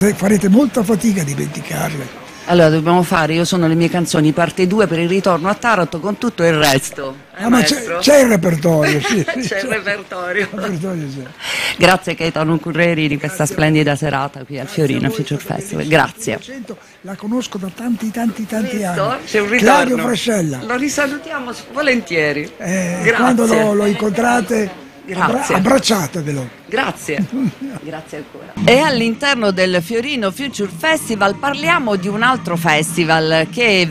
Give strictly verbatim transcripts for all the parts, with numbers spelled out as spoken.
Farete molta fatica a dimenticarle. Allora dobbiamo fare Io sono le mie canzoni parte due per il ritorno a Taranto con tutto il resto. Eh, ah, ma c'è, c'è il repertorio, sì, c'è, c'è il repertorio. Il repertorio c'è. Grazie Caetano Curreri di questa splendida serata qui al Fiorino Future Festival. Grazie. La conosco da tanti tanti tanti Visto? anni. C'è un ritorno. Claudio Frascella. Lo risalutiamo volentieri. Eh, Grazie. Quando lo, lo incontrate, Grazie. abbracciatevelo. Grazie. Grazie ancora. E all'interno del Fiorino Future Festival parliamo di un altro festival che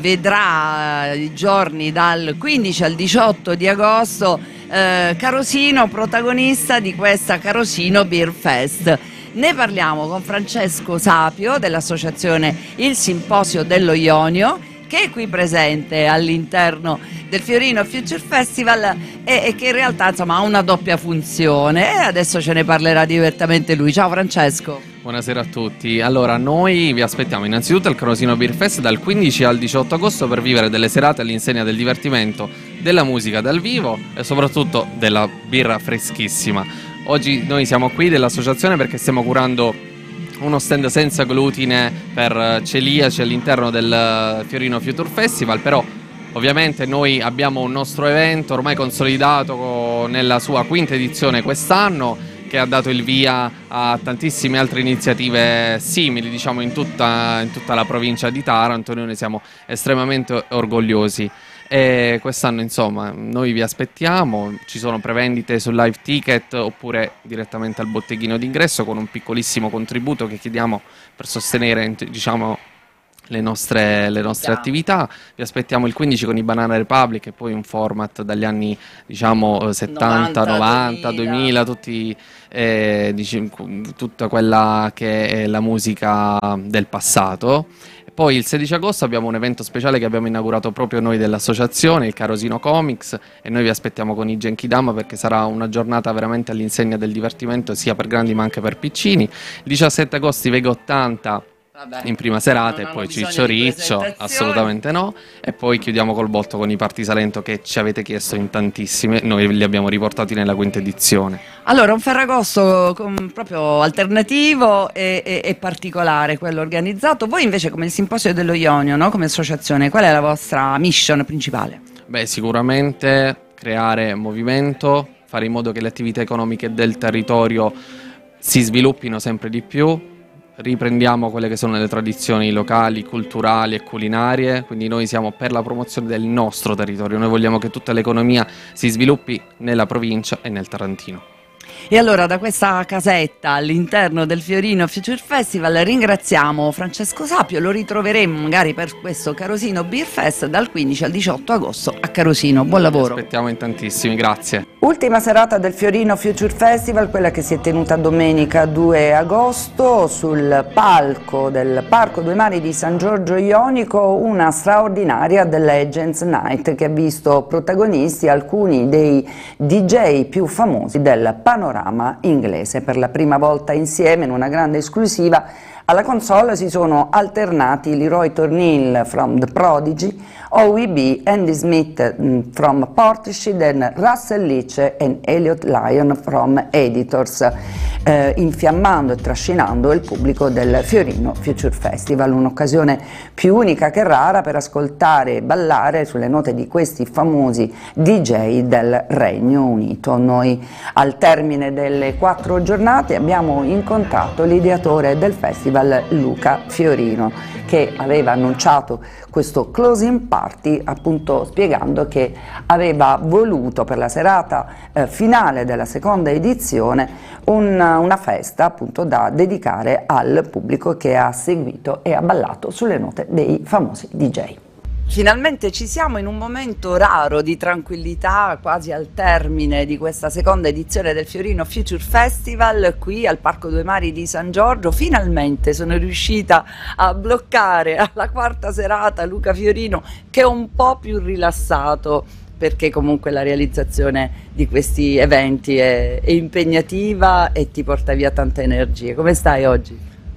vedrà i giorni dal quindici al diciotto di agosto eh, Carosino protagonista di questa Carosino Beer Fest. Ne parliamo con Francesco Sapio dell'associazione Il Simposio dello Ionio, che è qui presente all'interno del Fiorino Future Festival e, e che in realtà insomma ha una doppia funzione, e adesso ce ne parlerà direttamente lui. Ciao Francesco. Buonasera a tutti. Allora, noi vi aspettiamo innanzitutto al Carosino Beer Fest dal quindici al diciotto agosto per vivere delle serate all'insegna del divertimento, della musica dal vivo e soprattutto della birra freschissima. Oggi noi siamo qui dell'associazione perché stiamo curando uno stand senza glutine per celiaci all'interno del Fiorino Future Festival, però ovviamente noi abbiamo un nostro evento ormai consolidato nella sua quinta edizione quest'anno, che ha dato il via a tantissime altre iniziative simili, diciamo, in tutta, in tutta la provincia di Taranto. Noi ne siamo estremamente orgogliosi. E quest'anno insomma noi vi aspettiamo, ci sono prevendite sul live ticket oppure direttamente al botteghino d'ingresso con un piccolissimo contributo che chiediamo per sostenere, diciamo, le nostre, le nostre attività. Vi aspettiamo il quindici con i Banana Republic e poi un format dagli anni, diciamo, settanta, novanta, duemila, tutti, eh, diciamo, tutta quella che è la musica del passato. Poi il sedici agosto abbiamo un evento speciale che abbiamo inaugurato proprio noi dell'associazione, il Carosino Comics, e noi vi aspettiamo con i Genkidama perché sarà una giornata veramente all'insegna del divertimento sia per grandi ma anche per piccini. Il diciassette agosto i Vega ottanta Vabbè, in prima serata e poi Ciccio Riccio, assolutamente no, e poi chiudiamo col botto con i Partisalento che ci avete chiesto in tantissime, noi li abbiamo riportati nella quinta edizione. Allora, un Ferragosto con, proprio alternativo e, e, e particolare, quello organizzato. Voi invece come il Simposio dello Ionio, no? Come associazione, qual è la vostra mission principale? Beh, sicuramente creare movimento, fare in modo che le attività economiche del territorio si sviluppino sempre di più. Riprendiamo quelle che sono le tradizioni locali, culturali e culinarie, quindi noi siamo per la promozione del nostro territorio, noi vogliamo che tutta l'economia si sviluppi nella provincia e nel Tarantino. E allora da questa casetta all'interno del Fiorino Future Festival ringraziamo Francesco Sapio, lo ritroveremo magari per questo Carosino Beer Fest dal quindici al diciotto agosto a Carosino. Buon lavoro. Vi aspettiamo in tantissimi, grazie. Ultima serata del Fiorino Future Festival, quella che si è tenuta domenica due agosto sul palco del Parco Due Mari di San Giorgio Ionico, una straordinaria The Legends Night che ha visto protagonisti alcuni dei D J più famosi del panorama inglese. Per la prima volta insieme in una grande esclusiva alla console si sono alternati Leroy Tornil from The Prodigy, O W B, Andy Smith um, from Portishead and Russell Leach and Elliot Lyon from Editors, eh, infiammando e trascinando il pubblico del Fiorino Future Festival, un'occasione più unica che rara per ascoltare e ballare sulle note di questi famosi D J del Regno Unito. Noi al termine delle quattro giornate abbiamo incontrato l'ideatore del festival Luca Fiorino, che aveva annunciato questo closing party appunto spiegando che aveva voluto per la serata eh, finale della seconda edizione una, una festa appunto da dedicare al pubblico che ha seguito e ha ballato sulle note dei famosi D J. Finalmente ci siamo in un momento raro di tranquillità, quasi al termine di questa seconda edizione del Fiorino Future Festival, qui al Parco Due Mari di San Giorgio. Finalmente sono riuscita a bloccare alla quarta serata Luca Fiorino, che è un po' più rilassato, perché comunque la realizzazione di questi eventi è, è impegnativa e ti porta via tante energie. Come stai oggi?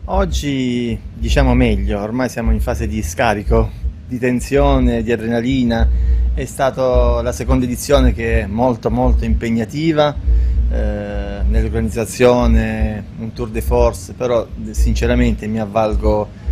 Oggi diciamo meglio, ormai siamo in fase di scarico, di tensione, di adrenalina. È stata la seconda edizione che è molto molto impegnativa, eh, nell'organizzazione, un tour de force, però sinceramente mi avvalgo